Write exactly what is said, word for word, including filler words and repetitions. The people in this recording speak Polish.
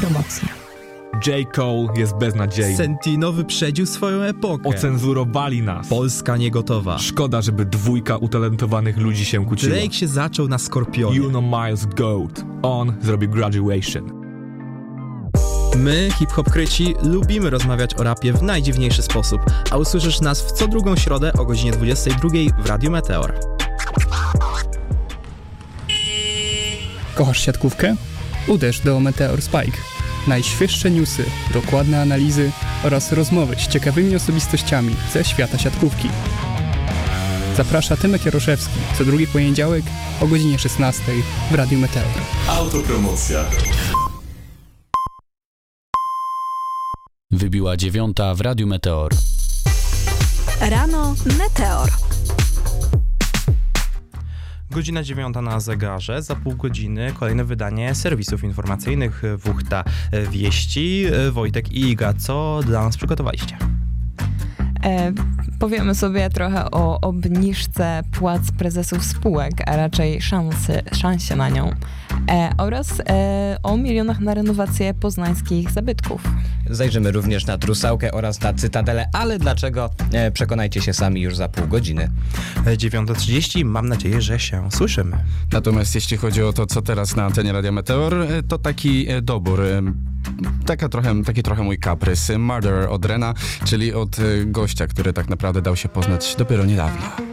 Autopromocja. J. Cole jest beznadziejny. Sentino wyprzedził swoją epokę. Ocenzurowali nas. Polska nie gotowa. Szkoda, żeby dwójka utalentowanych ludzi się kłóciła. Drake się zaczął na Skorpionie. You know Miles Goat. On zrobił Graduation. My, hip-hop-kryci, lubimy rozmawiać o rapie w najdziwniejszy sposób, a usłyszysz nas w co drugą środę o godzinie dwudziestej drugiej w Radiu Meteor. Kochasz siatkówkę? Uderz do Meteor Spike. Najświeższe newsy, dokładne analizy oraz rozmowy z ciekawymi osobistościami ze świata siatkówki. Zaprasza Tymek Jaroszewski co drugi poniedziałek o godzinie szesnastej w Radiu Meteor. Autopromocja. Wybiła dziewiąta w Radiu Meteor. Rano Meteor. Godzina dziewiąta na zegarze, za pół godziny kolejne wydanie serwisów informacyjnych Wuchta Wieści. Wojtek i Iga, co dla nas przygotowaliście? E, powiemy sobie trochę o obniżce płac prezesów spółek, a raczej szansy, szansie na nią e, oraz e, o milionach na renowację poznańskich zabytków. Zajrzymy również na Trusałkę oraz na Cytadelę, ale dlaczego? E, przekonajcie się sami już za pół godziny. dziewiąta trzydzieści, mam nadzieję, że się słyszymy. Natomiast jeśli chodzi o to, co teraz na antenie Radia Meteor, to taki dobór, taka trochę, taki trochę mój kaprys. Murder od Rena, czyli od gościa, który tak naprawdę dał się poznać dopiero niedawno.